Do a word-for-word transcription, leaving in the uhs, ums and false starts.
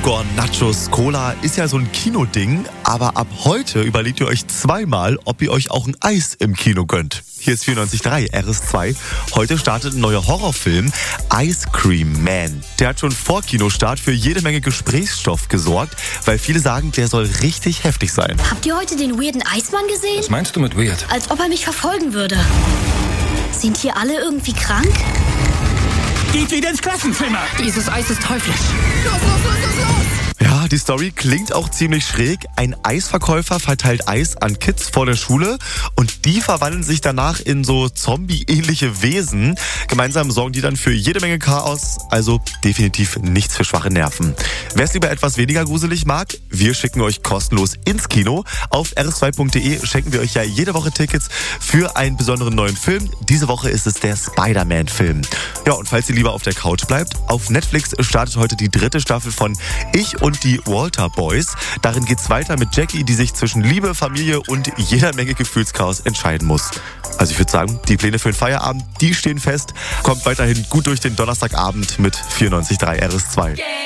Popcorn, Nachos, Cola ist ja so ein Kinoding, aber ab heute überlegt ihr euch zweimal, ob ihr euch auch ein Eis im Kino gönnt. Hier ist vierundneunzig Komma drei R S zwei. Heute startet ein neuer Horrorfilm, Ice Cream Man. Der hat schon vor Kinostart für jede Menge Gesprächsstoff gesorgt, weil viele sagen, der soll richtig heftig sein. Habt ihr heute den weirden Eismann gesehen? Was meinst du mit weird? Als ob er mich verfolgen würde. Sind hier alle irgendwie krank? Geht wieder ins Klassenzimmer! Dieses Eis ist teuflisch. Los, los, los, los, los! Ja, die Story klingt auch ziemlich schräg. Ein Eisverkäufer verteilt Eis an Kids vor der Schule und die verwandeln sich danach in so Zombie-ähnliche Wesen. Gemeinsam sorgen die dann für jede Menge Chaos, also definitiv nichts für schwache Nerven. Wer es lieber etwas weniger gruselig mag, wir schicken euch kostenlos ins Kino. Auf r s zwei punkt de schenken wir euch ja jede Woche Tickets für einen besonderen neuen Film. Diese Woche ist es der Spider-Man-Film. Ja, und falls ihr lieber auf der Couch bleibt, auf Netflix startet heute die dritte Staffel von Ich und die Walter Boys. Darin geht's weiter mit Jackie, die sich zwischen Liebe, Familie und jeder Menge Gefühlschaos entscheiden muss. Also ich würde sagen, die Pläne für den Feierabend, die stehen fest. Kommt weiterhin gut durch den Donnerstagabend mit vierundneunzig Komma drei R S zwei.